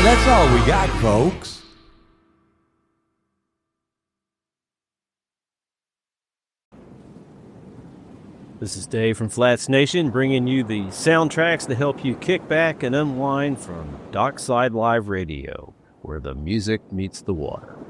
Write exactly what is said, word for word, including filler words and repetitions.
That's all we got, folks. This is Dave from Flats Nation, bringing you the soundtracks to help you kick back and unwind from Dockside Live Radio, where the music meets the water.